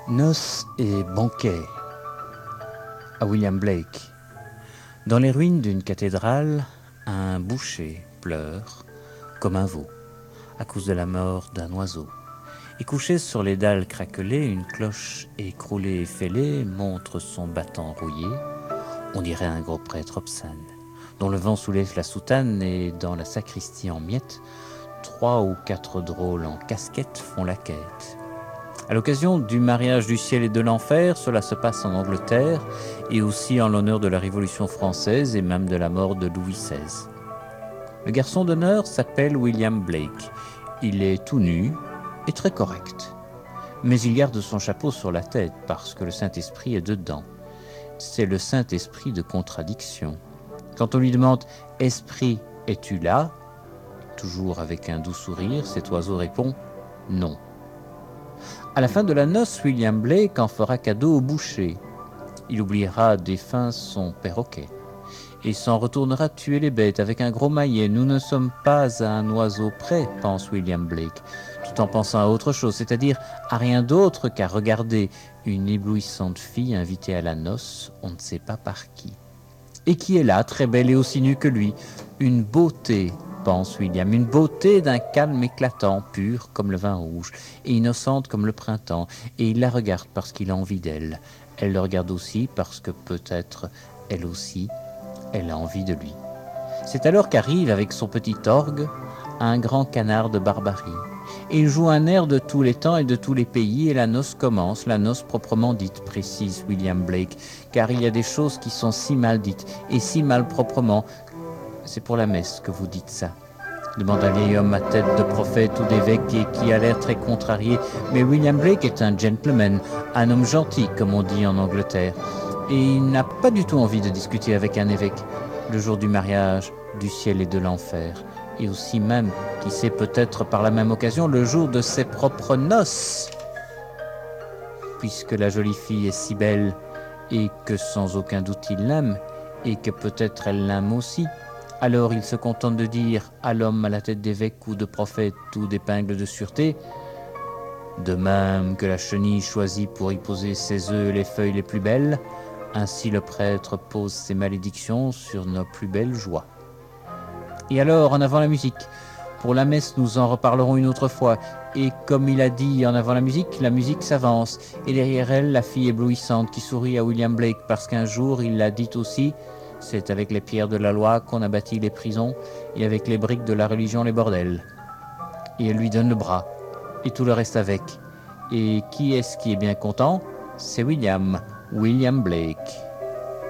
Noces et banquets à William Blake. Dans les ruines d'une cathédrale, un boucher pleure comme un veau à cause de la mort d'un oiseau. Et couché sur les dalles craquelées, une cloche écroulée et fêlée montre son battant rouillé. On dirait un gros prêtre obscène, dont le vent soulève la soutane, et dans la sacristie en miettes, 3 ou 4 drôles en casquette font la quête. À l'occasion du mariage du ciel et de l'enfer, cela se passe en Angleterre, et aussi en l'honneur de la Révolution française et même de la mort de Louis XVI. Le garçon d'honneur s'appelle William Blake. Il est tout nu et très correct. Mais il garde son chapeau sur la tête parce que le Saint-Esprit est dedans. C'est le Saint-Esprit de contradiction. Quand on lui demande « Esprit, es-tu là ?» toujours avec un doux sourire, cet oiseau répond « Non ». À la fin de la noce, William Blake en fera cadeau au boucher. Il oubliera défunt son perroquet et s'en retournera tuer les bêtes avec un gros maillet. Nous ne sommes pas à un oiseau près, pense William Blake, tout en pensant à autre chose, c'est-à-dire à rien d'autre qu'à regarder une éblouissante fille invitée à la noce, on ne sait pas par qui. Et qui est là, très belle et aussi nue que lui, une beauté, pense William, une beauté d'un calme éclatant, pure comme le vin rouge, et innocente comme le printemps, et il la regarde parce qu'il a envie d'elle. Elle le regarde aussi parce que peut-être, elle aussi, elle a envie de lui. C'est alors qu'arrive avec son petit orgue un grand canard de Barbarie. Et il joue un air de tous les temps et de tous les pays, et la noce commence, la noce proprement dite, précise William Blake, car il y a des choses qui sont si mal dites, et si mal proprement. C'est pour la messe que vous dites ça, demande un vieil homme à tête de prophète ou d'évêque et qui a l'air très contrarié. Mais William Blake est un gentleman, un homme gentil, comme on dit en Angleterre. Et il n'a pas du tout envie de discuter avec un évêque le jour du mariage, du ciel et de l'enfer. Et aussi même, qui sait peut-être par la même occasion, le jour de ses propres noces. Puisque la jolie fille est si belle, et que sans aucun doute il l'aime, et que peut-être elle l'aime aussi, alors il se contente de dire à l'homme à la tête d'évêque ou de prophète ou d'épingle de sûreté, de même que la chenille choisit pour y poser ses œufs les feuilles les plus belles, ainsi le prêtre pose ses malédictions sur nos plus belles joies. Et alors, en avant la musique. Pour la messe, nous en reparlerons une autre fois. Et comme il a dit en avant la musique s'avance. Et derrière elle, la fille éblouissante qui sourit à William Blake parce qu'un jour, il l'a dit aussi, c'est avec les pierres de la loi qu'on a bâti les prisons et avec les briques de la religion les bordels. Et elle lui donne le bras. Et tout le reste avec. Et qui est-ce qui est bien content ? C'est William Blake.